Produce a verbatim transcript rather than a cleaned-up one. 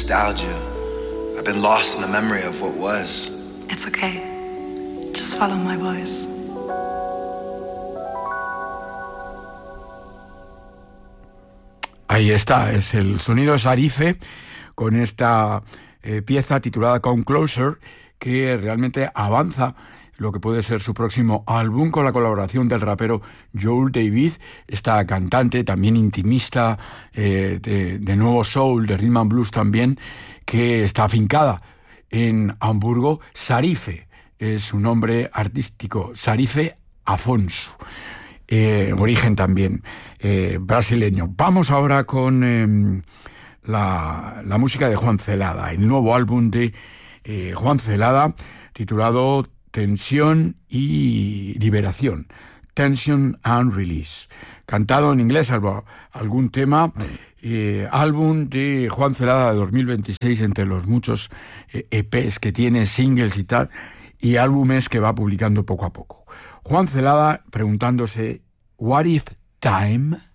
nostalgia. I've been lost in the memory of what was. It's okay. Just follow my voice. Ahí está, es el sonido Sarife con esta eh, pieza titulada Come Closer, que realmente avanza lo que puede ser su próximo álbum, con la colaboración del rapero Joel David, esta cantante también intimista eh, de, de nuevo soul, de rhythm and blues también, que está afincada en Hamburgo. Sarife es su nombre artístico, Sarife Afonso. Eh, origen también eh, brasileño. Vamos ahora con eh, la, la música de Juan Celada, el nuevo álbum de eh, Juan Celada, titulado Tensión y Liberación, Tension and Release, cantado en inglés, salvo algún tema. Eh, álbum de Juan Celada de dos mil veintiséis, entre los muchos eh, E Pes que tiene, singles y tal, y álbumes que va publicando poco a poco. Juan Celada preguntándose, what if time